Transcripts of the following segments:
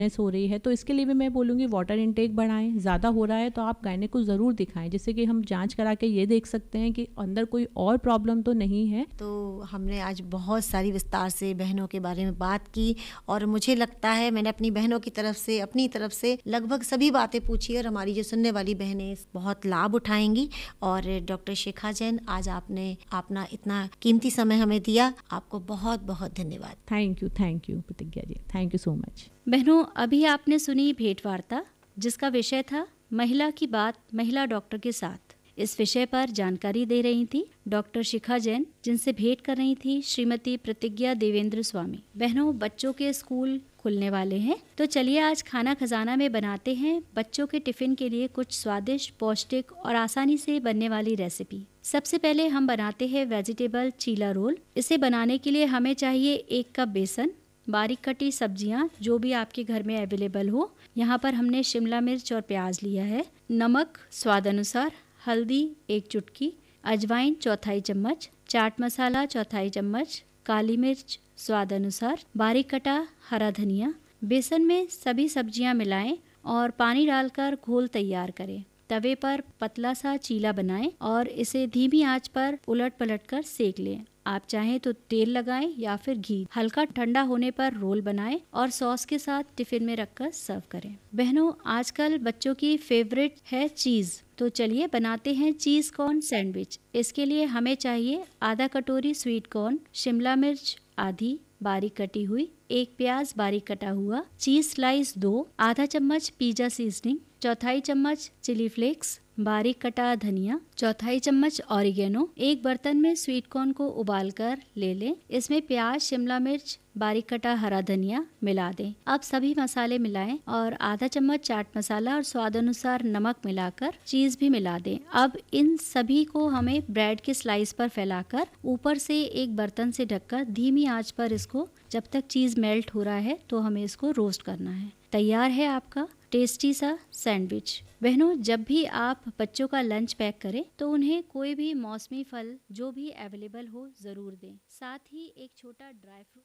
हो रही है, तो इसके लिए भी मैं बोलूँगी वाटर इनटेक बढ़ाएं। ज़्यादा हो रहा है तो आप गायने को ज़रूर दिखाएं, जिससे कि हम जांच करा के ये देख सकते हैं कि अंदर कोई और प्रॉब्लम तो नहीं है। तो हमने आज बहुत सारी विस्तार से बहनों के बारे में बात की और मुझे लगता है मैंने अपनी बहनों की तरफ से, अपनी तरफ से लगभग सभी बातें पूछी और हमारी जो सुनने वाली बहनें बहुत लाभ उठाएंगी। और डॉक्टर शिखा जैन, आज आपने अपना इतना कीमती समय हमें दिया, आपको बहुत बहुत धन्यवाद। थैंक यू प्रतिज्ञा जी, थैंक यू सो मच। बहनों, अभी आपने सुनी भेंट वार्ता, जिसका विषय था महिला की बात महिला डॉक्टर के साथ। इस विषय पर जानकारी दे रही थी डॉक्टर शिखा जैन, जिनसे भेंट कर रही थी श्रीमती प्रतिज्ञा देवेंद्र स्वामी। बहनों, बच्चों के स्कूल खुलने वाले हैं, तो चलिए आज खाना खजाना में बनाते हैं बच्चों के टिफिन के लिए कुछ स्वादिष्ट, पौष्टिक और आसानी से बनने वाली रेसिपी। सबसे पहले हम बनाते हैं वेजिटेबल चीला रोल। इसे बनाने के लिए हमें चाहिए 1 कप बेसन, बारीक कटी सब्जियां जो भी आपके घर में अवेलेबल हो। यहाँ पर हमने शिमला मिर्च और प्याज लिया है, नमक स्वाद अनुसार, हल्दी 1 चुटकी, अजवाइन 1/4 चम्मच, चाट मसाला 1/4 चम्मच, काली मिर्च स्वाद अनुसार, बारीक कटा हरा धनिया। बेसन में सभी सब्जियां मिलाएं और पानी डालकर घोल तैयार करें। तवे पर पतला सा चीला बनाएं और इसे धीमी आंच पर उलट पलट कर सेक लें। आप चाहें तो तेल लगाएं या फिर घी। हल्का ठंडा होने पर रोल बनाएं और सॉस के साथ टिफिन में रखकर सर्व करें। बहनों, आजकल बच्चों की फेवरेट है चीज, तो चलिए बनाते हैं चीज कॉर्न सैंडविच। इसके लिए हमें चाहिए आधा कटोरी स्वीट कॉर्न, शिमला मिर्च आधी बारीक कटी हुई, 1 प्याज बारीक कटा हुआ, चीज स्लाइस 2, आधा चम्मच पिज्जा सीजनिंग, 1/4 चम्मच चिली फ्लेक्स, बारीक कटा धनिया, 1/4 चम्मच ऑरिगेनो। एक बर्तन में स्वीट कॉर्न को उबालकर ले लें। इसमें प्याज, शिमला मिर्च, बारीक कटा हरा धनिया मिला दें। अब सभी मसाले मिलाएं और आधा चम्मच चाट मसाला और स्वाद अनुसार नमक मिलाकर चीज भी मिला दें। अब इन सभी को हमें ब्रेड के स्लाइस पर फैलाकर ऊपर से एक बर्तन से ढककर धीमी आंच पर इसको, जब तक चीज मेल्ट हो रहा है तो हमें इसको रोस्ट करना है। तैयार है आपका टेस्टी सा सैंडविच। बहनों, जब भी आप बच्चों का लंच पैक करें तो उन्हें कोई भी मौसमी फल जो भी अवेलेबल हो जरूर दें, साथ ही एक छोटा ड्राई फ्रूट।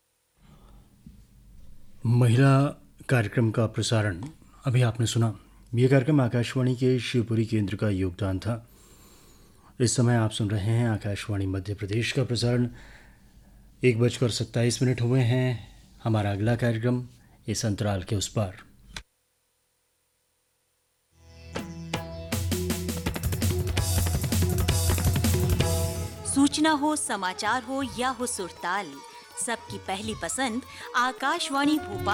महिला कार्यक्रम का प्रसारण अभी आपने सुना। ये कार्यक्रम आकाशवाणी के शिवपुरी केंद्र का योगदान था। इस समय आप सुन रहे हैं आकाशवाणी मध्य प्रदेश का प्रसारण। 1:27 हुए हैं। हमारा अगला कार्यक्रम इस अंतराल के उस पार। सूचना हो, समाचार हो या हो सुरताल, सबकी पहली पसंद आकाशवाणी भोपाल।